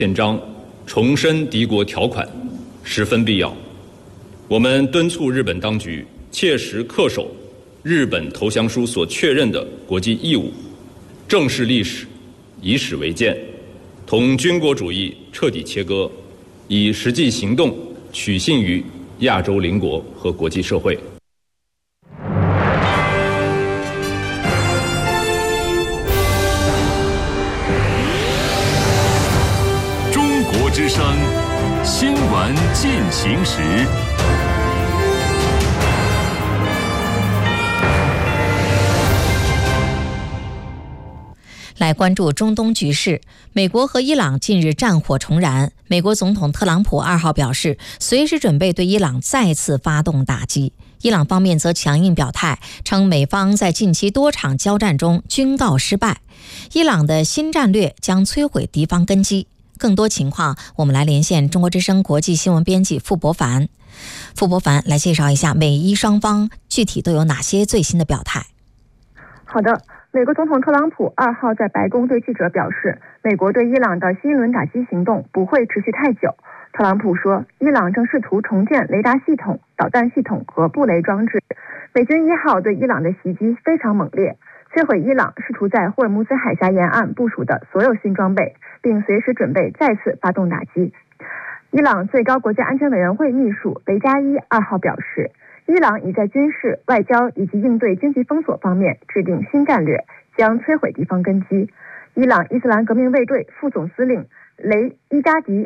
宪章重申敌国条款十分必要。我们敦促日本当局切实恪守日本投降书所确认的国际义务，正视历史，以史为鉴，同军国主义彻底切割，以实际行动取信于亚洲邻国和国际社会。 中国之声新闻进行时。 来关注中东局势，美国和伊朗近日战火重燃。美国总统特朗普2号表示，随时准备对伊朗再次发动打击。伊朗方面则强硬表态，称美方在近期多场交战中均告失败。伊朗的新战略将摧毁敌方根基。更多情况，我们来连线中国之声国际新闻编辑傅博凡。傅博凡来介绍一下美伊双方具体都有哪些最新的表态。 好的。美国总统特朗普2号在白宫对记者表示，美国对伊朗的新一轮打击行动不会持续太久。特朗普说，伊朗正试图重建雷达系统、导弹系统和布雷装置。美军1号对伊朗的袭击非常猛烈，摧毁伊朗试图在霍尔木兹海峡沿岸部署的所有新装备，并随时准备再次发动打击。伊朗最高国家安全委员会秘书雷加伊2号表示，伊朗已在军事、外交以及应对经济封锁方面制定新战略，将摧毁敌方根基。伊朗伊斯兰革命卫队副总司令伊加迪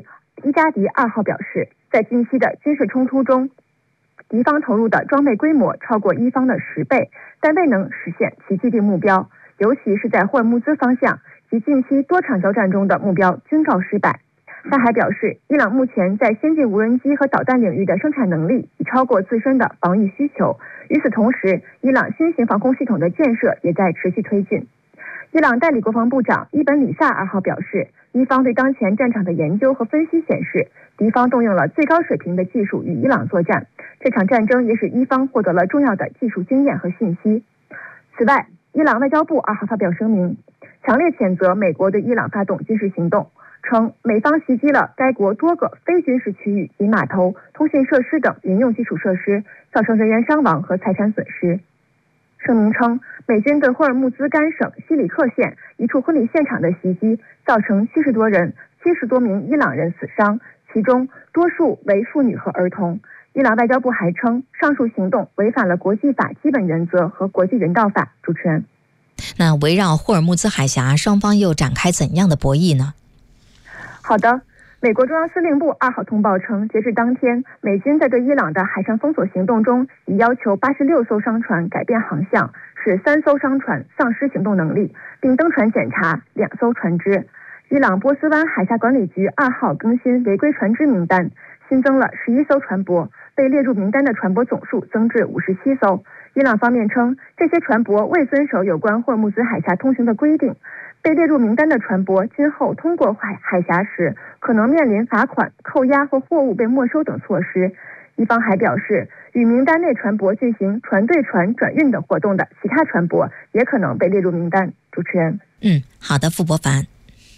2号表示，在近期的军事冲突中，敌方投入的装备规模超过伊方的10倍，但未能实现其既定目标，尤其是在霍尔木兹方向及近期多场交战中的目标均告失败。他还表示，伊朗目前在先进无人机和导弹领域的生产能力已超过自身的防御需求。与此同时，伊朗新型防空系统的建设也在持续推进。伊朗代理国防部长伊本里萨2号表示，伊方对当前战场的研究和分析显示，敌方动用了最高水平的技术与伊朗作战。这场战争也使伊方获得了重要的技术经验和信息。此外，伊朗外交部2号发表声明，强烈谴责美国对伊朗发动军事行动，称美方袭击了该国多个非军事区域及码头、通信设施等民用基础设施，造成人员伤亡和财产损失。声明称，美军对霍尔木兹干省西里克县一处婚礼现场的袭击，造成70多名伊朗人死伤，其中多数为妇女和儿童。伊朗外交部还称，上述行动违反了国际法基本原则和国际人道法。主持人， 那围绕霍尔木兹海峡，双方又展开怎样的博弈呢？ 好的，美国中央司令部2号通报称，截至当天，美军在对伊朗的海上封锁行动中，已要求86艘商船改变航向，使3艘商船丧失行动能力，并登船检查2艘船只。伊朗波斯湾海峡管理局2号更新违规船只名单，新增了11艘船舶，被列入名单的船舶总数增至57艘。伊朗方面称，这些船舶未遵守有关霍尔木兹海峡通行的规定。被列入名单的船舶今后通过海峡时，可能面临罚款、扣押或货物被没收等措施。伊方还表示，与名单内船舶进行船对船转运等活动的其他船舶也可能被列入名单。主持人， 好的，傅博凡。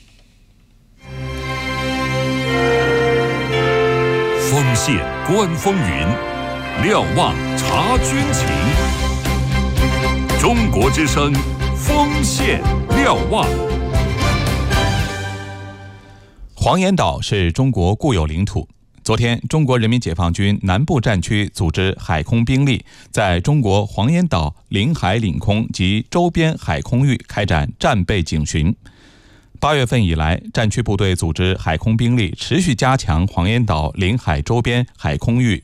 锋线观风云，瞭望察军情。中国之声锋线瞭望。 黄岩岛是中国固有领土。昨天，中国人民解放军南部战区组织海空兵力在中国黄岩岛领海领空及周边海空域开展战备警巡。8月份以来，战区部队组织海空兵力持续加强黄岩岛领海周边海空域